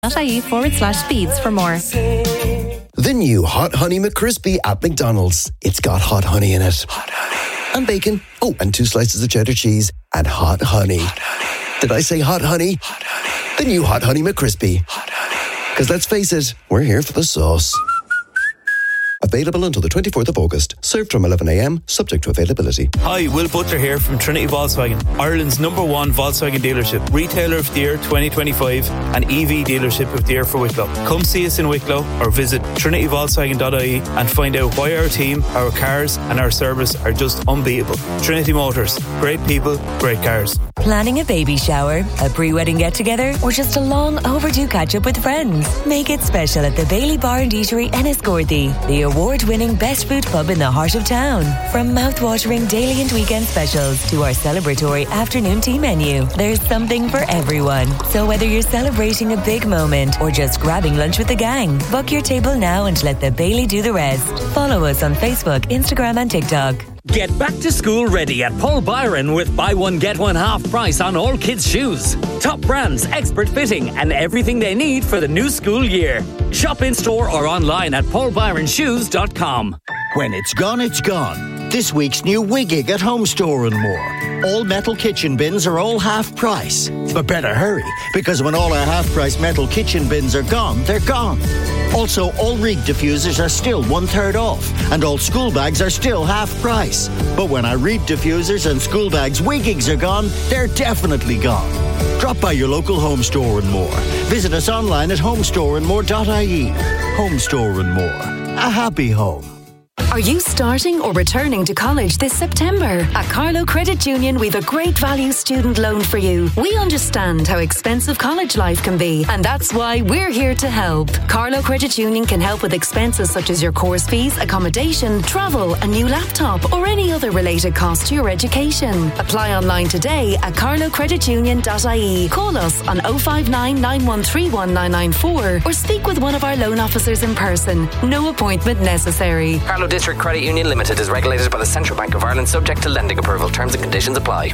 .ie/speeds for more. The new Hot Honey McCrispy at McDonald's. It's got hot honey in it. Hot honey. And bacon. Oh, and 2 slices of cheddar cheese. And hot honey. Hot honey. Did I say hot honey? Hot honey. The new Hot Honey McCrispy. Hot honey. Because let's face it, we're here for the sauce. Available until the 24th of August. Served from 11 a.m, subject to availability. Hi, Will Butler here from Trinity Volkswagen, Ireland's #1 Volkswagen dealership, Retailer of the Year 2025 and EV Dealership of the Year for Wicklow. Come see us in Wicklow or visit trinityvolkswagen.ie and find out why our team, our cars and our service are just unbeatable. Trinity Motors, great people, great cars. Planning a baby shower, a pre-wedding get-together, or just a long overdue catch-up with friends? Make it special at the Bailey Bar and Eatery Enniscorthy, the award-winning best food pub in the heart of town. From mouth-watering daily and weekend specials to our celebratory afternoon tea menu, there's something for everyone. So whether you're celebrating a big moment or just grabbing lunch with the gang, book your table now and let the Bailey do the rest. Follow us on Facebook, Instagram and TikTok. Get back to school ready at Paul Byron with buy one get one half price on all kids' shoes. Top brands, expert fitting and everything they need for the new school year. Shop in store or online at paulbyronshoes.com. When it's gone, it's gone. This week's new Wiggig at Home Store and More. All metal kitchen bins are all half price. But better hurry, because when all our half price metal kitchen bins are gone, they're gone. Also, all Rig diffusers are still 1/3 off, and all school bags are still half price. But when our Rig diffusers and school bags Wiggigs are gone, they're definitely gone. Drop by your local Home Store and More. Visit us online at homestoreandmore.ie. Home Store and More. A happy home. Are you starting or returning to college this September? At Carlow Credit Union, we've a great value student loan for you. We understand how expensive college life can be, and that's why we're here to help. Carlow Credit Union can help with expenses such as your course fees, accommodation, travel, a new laptop, or any other related cost to your education. Apply online today at carlowcreditunion.ie. Call us on 059 9131 994 or speak with one of our loan officers in person. No appointment necessary. Carlow District Credit Union Limited is regulated by the Central Bank of Ireland, subject to lending approval. Terms and conditions apply.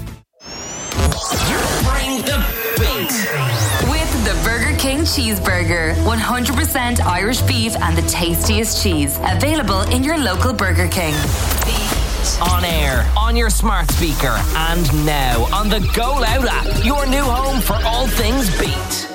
Bring the beat. With the Burger King Cheeseburger. 100% Irish beef and the tastiest cheese. Available in your local Burger King. On air, on your smart speaker, and now on the Go Loud app. Your new home for all things beat.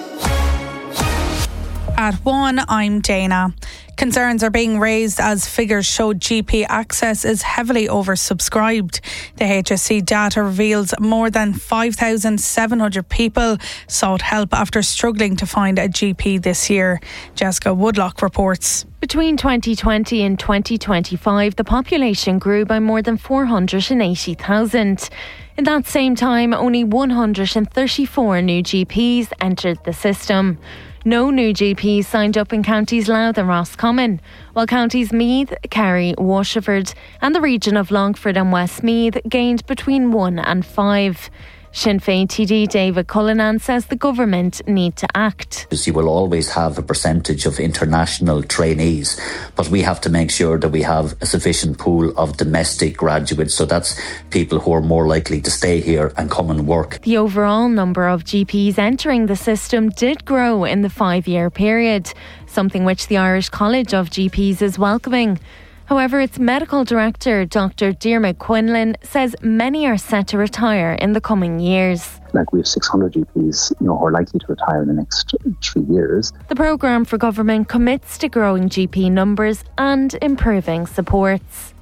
At 1, I'm Dana. Concerns are being raised as figures show GP access is heavily oversubscribed. The HSE data reveals more than 5,700 people sought help after struggling to find a GP this year. Jessica Woodlock reports. Between 2020 and 2025, the population grew by more than 480,000. In that same time, only 134 new GPs entered the system. No new GPs signed up in counties Louth and Roscommon, while counties Meath, Kerry, Waterford and the region of Longford and Westmeath gained between 1 and 5. Sinn Féin TD David Cullinan says the government need to act. You will always have a percentage of international trainees, but we have to make sure that we have a sufficient pool of domestic graduates, so that's people who are more likely to stay here and come and work. The overall number of GPs entering the system did grow in the 5-year period, something which the Irish College of GPs is welcoming. However, its medical director, Dr. Diarmaid Quinlan, says many are set to retire in the coming years. We have 600 GPs, who are likely to retire in the next 3 years. The programme for government commits to growing GP numbers and improving supports.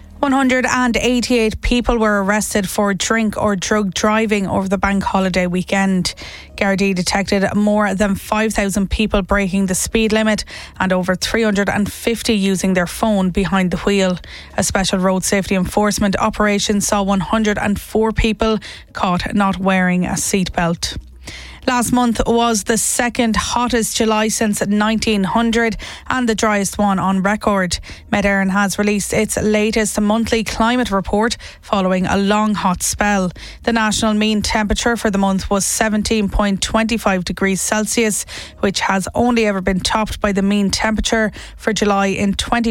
188 people were arrested for drink or drug driving over the bank holiday weekend. Gardaí detected more than 5,000 people breaking the speed limit and over 350 using their phone behind the wheel. A special road safety enforcement operation saw 104 people caught not wearing a seatbelt. Last month was the second hottest July since 1900 and the driest one on record. Met Éireann has released its latest monthly climate report following a long hot spell. The national mean temperature for the month was 17.25 degrees Celsius, which has only ever been topped by the mean temperature for July in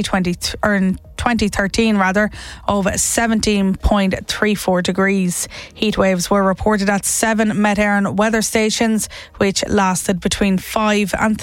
2013 of 17.34 degrees. Heat waves were reported at 7 Met Éireann weather stations, which lasted between 5 and